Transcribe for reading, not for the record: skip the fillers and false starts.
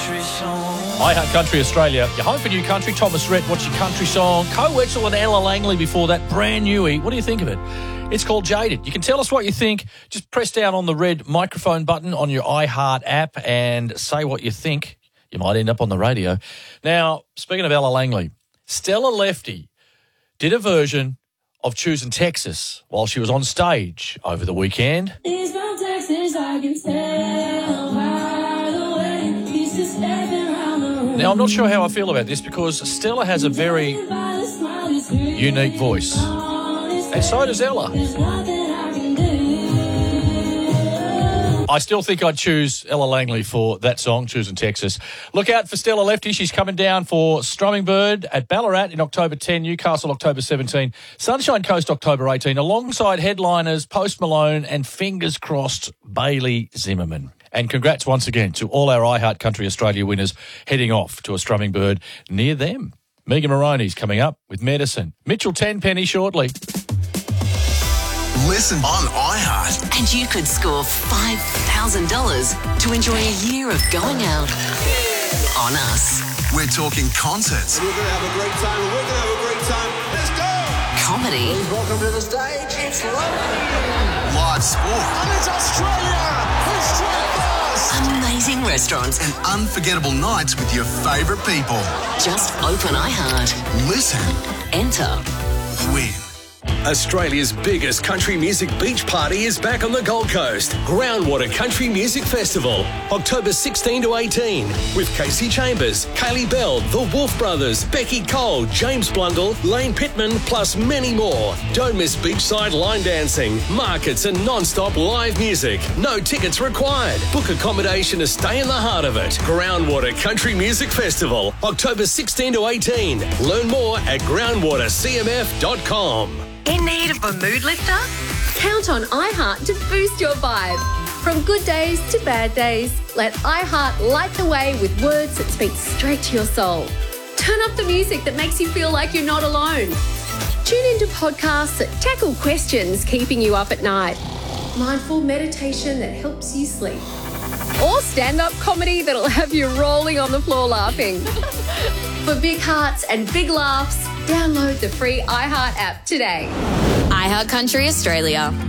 iHeart Country Australia. Your home for new country. Thomas Rhett, what's your country song? Co Wetzel and Ella Langley before that. Brand newie. What do you think of it? It's called Jaded. You can tell us what you think. Just press down on the red microphone button on your iHeart app and say what you think. You might end up on the radio. Now, speaking of Ella Langley, Stella Lefty did a version of Choosing Texas while she was on stage over the weekend. He's from Texas, I can tell by the way he's just stepping around the room. Now, I'm not sure how I feel about this because Stella has a very unique voice. And so does Ella. I still think I'd choose Ella Langley for that song, Choosing Texas. Look out for Stella Lefty. She's coming down for Strumming Bird at Ballarat in October 10, Newcastle October 17, Sunshine Coast October 18, alongside headliners Post Malone and, fingers crossed, Bailey Zimmerman. And congrats once again to all our iHeart Country Australia winners heading off to a Strumming Bird near them. Megan Moroney's coming up with Medicine. Mitchell Tenpenny shortly. Listen on iHeart. And you could score $5,000 to enjoy a year of going out on us. We're talking concerts, We're going to have a great time, and we're going to have a great time. Let's go! Comedy. Welcome to the stage. It's lovely. live sport, And it's Australia. Australia. Amazing restaurants. and unforgettable nights with your favourite people. Just open iHeart. Listen, Enter. win. Australia's biggest country music beach party is back on the Gold Coast. Groundwater Country Music Festival, October 16 to 18, with Casey Chambers, Kaylee Bell, The Wolf Brothers, Becky Cole, James Blundell, Lane Pittman, plus many more. Don't miss beachside line dancing, markets and non-stop live music. No tickets required. Book accommodation to stay in the heart of it. Groundwater Country Music Festival, October 16 to 18. Learn more at groundwatercmf.com. In need of a mood lifter? Count on iHeart to boost your vibe. From good days to bad days, let iHeart light the way with words that speak straight to your soul. Turn up the music that makes you feel like you're not alone. Tune into podcasts that tackle questions keeping you up at night. Mindful meditation that helps you sleep. Or stand-up comedy that'll have you rolling on the floor laughing. For big hearts and big laughs, download the free iHeart app today. iHeart Country Australia.